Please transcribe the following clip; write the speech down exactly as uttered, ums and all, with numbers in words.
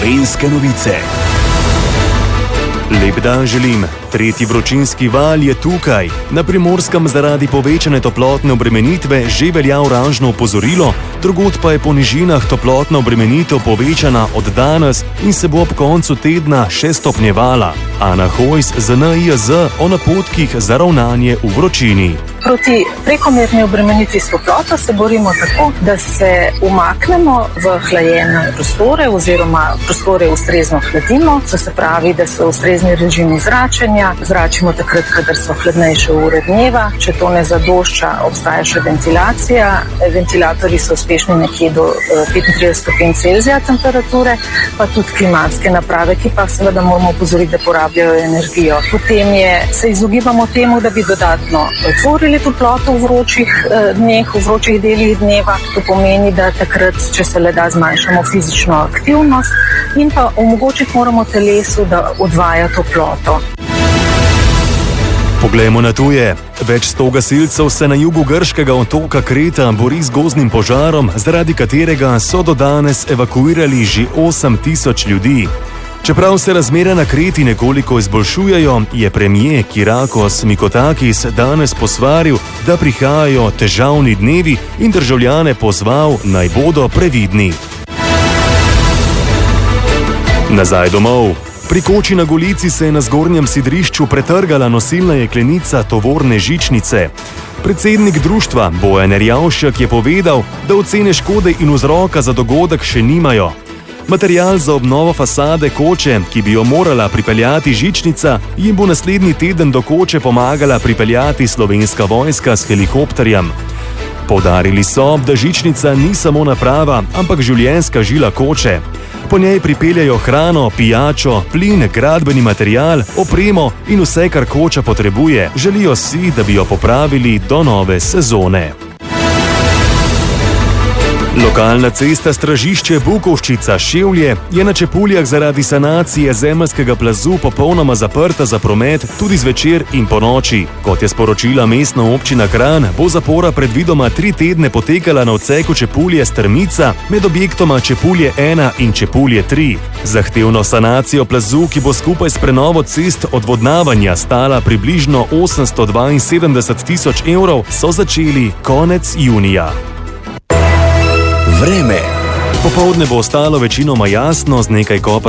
Gorenjske novice. Lep dan želim. Tretji vročinski val je tukaj. Na Primorskem zaradi povečane toplotne obremenitve že velja oranžno opozorilo, drugod pa je po nižinah toplotna obremenitev povečana od danes in se bo ob koncu tedna še stopnjevala. Ana Hojs z N I J Z o napotkih za ravnanje v vročini. Proti prekomerni obremenitvi s toploto se borimo tako, da se umaknemo v hlajene prostore oziroma prostore ustrezno hladimo, to se pravi, da so ustrezni režimi zračenja, zračimo takrat, kadar so hladnejše ure dneva, če to ne zadošča, obstaja še ventilacija, ventilatorji so uspešni nekje do petintrideset stopinj Celzija temperature, pa tudi klimatske naprave, ki pa seveda moramo opozoriti, da porabljajo energijo. Potem je, se izogibamo temu, da bi dodatno otvorili toploto v vročih dneh, v vročih delih dneva. To pomeni, da takrat, če se le da, zmanjšamo fizično aktivnost in pa omogočiti moramo telesu, da odvaja toploto. Poglejmo na tuje. Več sto gasilcev se na jugu grškega otoka Kreta bori z gozdnim požarom, zaradi katerega so do danes evakuirali že osem tisoč ljudi. Čeprav se razmere na Kreti nekoliko izboljšujejo, je premier Kyriakos Mitsotakis danes posvaril, da prihajajo težavni dnevi in državljane pozval, naj bodo previdni. Nazaj domov. Pri koči na Golici se je na zgornjem sidrišču pretrgala nosilna jeklenica tovorne žičnice. Predsednik društva Bojan Erjavšek je povedal, da ocene škode in vzroka za dogodek še nimajo. Material za obnovo fasade koče, ki bi jo morala pripeljati žičnica, jim bo naslednji teden do koče pomagala pripeljati Slovenska vojska s helikopterjem. Poudarili so, da žičnica ni samo naprava, ampak življenjska žila koče. Po njej pripeljajo hrano, pijačo, plin, gradbeni material, opremo in vse, kar koča potrebuje. Želijo si, da bi jo popravili do nove sezone. Lokalna cesta Stražišče Bukovščica-Ševlje je na Čepuljah zaradi sanacije zemeljskega plazu popolnoma zaprta za promet tudi zvečer in ponoči. Kot je sporočila mestna občina Kranj, bo zapora predvidoma tri tedne potekala na odseku Čepulje-Strmica med objektoma Čepulje ena in Čepulje tri. Zahtevno sanacijo plazu, ki bo skupaj s prenovo cest odvodnavanja stala približno osemsto dvainsedemdeset tisoč evrov, so začeli konec junija. Vreme. Popoldne bo ostalo večinoma jasno z nekaj kopa